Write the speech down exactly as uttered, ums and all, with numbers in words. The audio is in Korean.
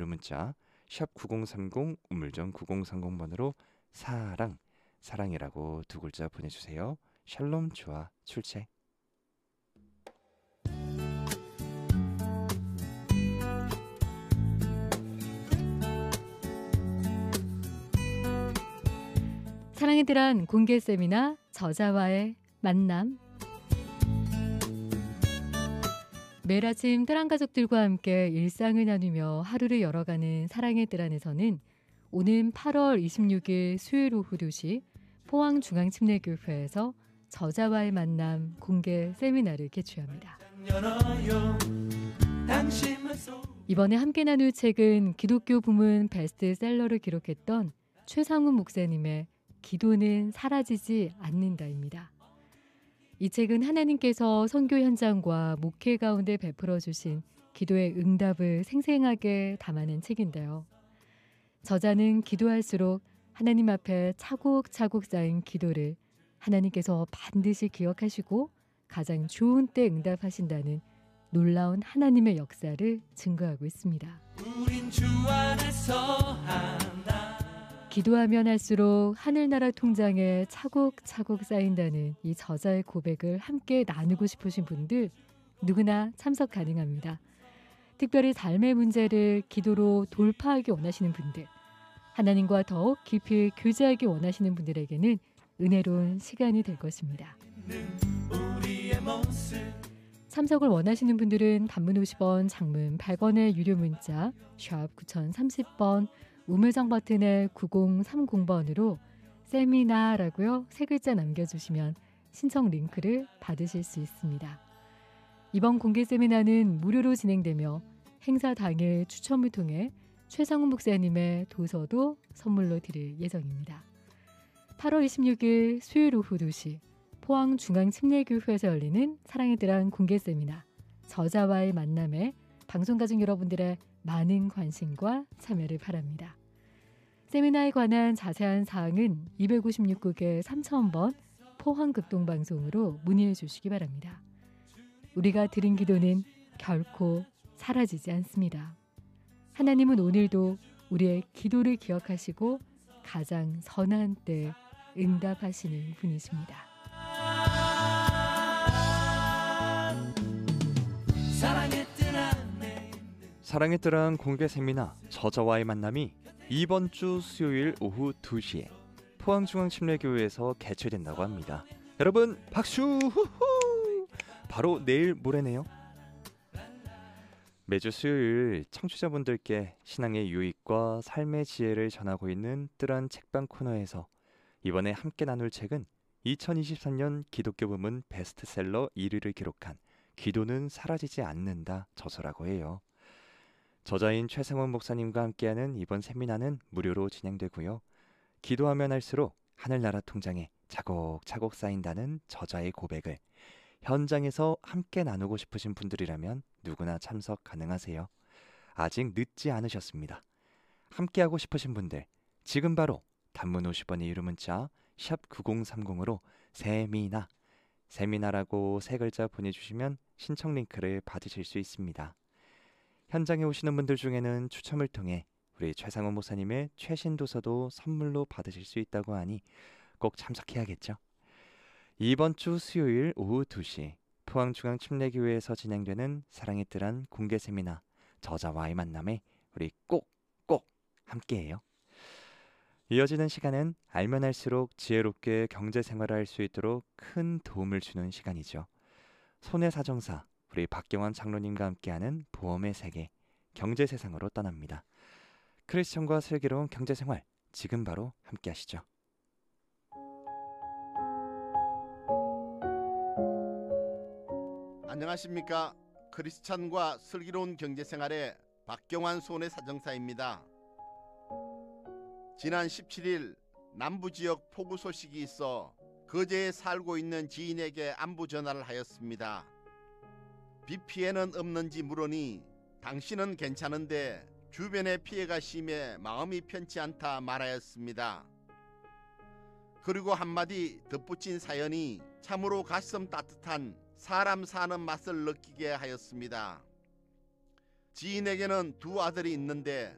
유료 문자 샵 구공삼공 우물정 구공삼공 번으로 사랑, 사랑이라고 두 글자 보내주세요. 샬롬 좋아 출첵. 사랑의 드란 공개 세미나 저자와의 만남. 매일 아침 뜨란 가족들과 함께 일상을 나누며 하루를 열어가는 사랑의 드란에서는 오는 팔월 이십육일 수요일 오후 두 시 포항중앙침례교회에서 저자와의 만남 공개 세미나를 개최합니다. 이번에 함께 나눌 책은 기독교 부문 베스트셀러를 기록했던 최상훈 목사님의 기도는 사라지지 않는다입니다. 이 책은 하나님께서 선교 현장과 목회 가운데 베풀어 주신 기도의 응답을 생생하게 담아낸 책인데요. 저자는 기도할수록 하나님 앞에 차곡차곡 쌓인 기도를 하나님께서 반드시 기억하시고 가장 좋은 때 응답하신다는 놀라운 하나님의 역사를 증거하고 있습니다. 우린 주 안에서 하나. 기도하면 할수록 하늘나라 통장에 차곡차곡 쌓인다는 이 저자의 고백을 함께 나누고 싶으신 분들 누구나 참석 가능합니다. 특별히 삶의 문제를 기도로 돌파하기 원하시는 분들, 하나님과 더욱 깊이 교제하기 원하시는 분들에게는 은혜로운 시간이 될 것입니다. 참석을 원하시는 분들은 단문 오십 원, 장문 백 원의 유료 문자 샵 구공삼공 번 우물정 버튼의 구공삼공 번으로 세미나라고요 세 글자 남겨주시면 신청 링크를 받으실 수 있습니다. 이번 공개 세미나는 무료로 진행되며 행사 당일 추첨을 통해 최상훈 목사님의 도서도 선물로 드릴 예정입니다. 팔월 이십육일 수요일 오후 두 시 포항중앙침례교회에서 열리는 사랑의 드란 공개 세미나 저자와의 만남에 방송가족 여러분들의 많은 관심과 참여를 바랍니다. 세미나에 관한 자세한 사항은 이백오십육 국에 삼천 번 포항극동방송으로 문의해 주시기 바랍니다. 우리가 드린 기도는 결코 사라지지 않습니다. 하나님은 오늘도 우리의 기도를 기억하시고 가장 선한 때 응답하시는 분이십니다. 사랑의 뜨란 공개 세미나 저자와의 만남이 이번 주 수요일 오후 두 시에 포항중앙침례교회에서 개최된다고 합니다. 여러분 박수! 후후! 바로 내일 모레네요. 매주 수요일 청취자분들께 신앙의 유익과 삶의 지혜를 전하고 있는 뜨란 책방 코너에서 이번에 함께 나눌 책은 이천이십삼 년 기독교 부문 베스트셀러 일 위를 기록한 기도는 사라지지 않는다 저서라고 해요. 저자인 최상원 목사님과 함께하는 이번 세미나는 무료로 진행되고요. 기도하면 할수록 하늘나라 통장에 차곡차곡 쌓인다는 저자의 고백을 현장에서 함께 나누고 싶으신 분들이라면 누구나 참석 가능하세요. 아직 늦지 않으셨습니다. 함께하고 싶으신 분들 지금 바로 단문 오십 원의 유료 문자 샵 구공삼공으로 세미나, 세미나라고 세 글자 보내주시면 신청 링크를 받으실 수 있습니다. 현장에 오시는 분들 중에는 추첨을 통해 우리 최상원 목사님의 최신 도서도 선물로 받으실 수 있다고 하니 꼭 참석해야겠죠. 이번 주 수요일 오후 두 시 포항중앙침례교회에서 진행되는 사랑의 뜨란 공개 세미나 저자와의 만남에 우리 꼭 꼭 함께해요. 이어지는 시간은 알면 할수록 지혜롭게 경제생활을 할 수 있도록 큰 도움을 주는 시간이죠. 손해사정사 우리 박경환 장로님과 함께하는 보험의 세계, 경제세상으로 떠납니다. 크리스천과 슬기로운 경제생활, 지금 바로 함께하시죠. 안녕하십니까. 크리스찬과 슬기로운 경제생활의 박경환 손해사정사입니다. 지난 십칠 일 남부지역 폭우 소식이 있어 거제에 살고 있는 지인에게 안부 전화를 하였습니다. 비 피해는 없는지 물으니 당신은 괜찮은데 주변의 피해가 심해 마음이 편치 않다 말하였습니다. 그리고 한마디 덧붙인 사연이 참으로 가슴 따뜻한 사람 사는 맛을 느끼게 하였습니다. 지인에게는 두 아들이 있는데